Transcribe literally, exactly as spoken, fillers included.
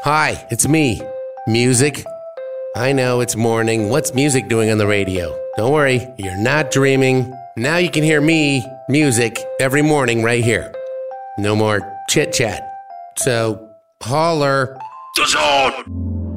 Hi, it's me. Music. I know it's morning. What's music doing on the radio? Don't worry, you're not dreaming. Now you can hear me, music, every morning right here. No more chit-chat. So, holler. The Zone!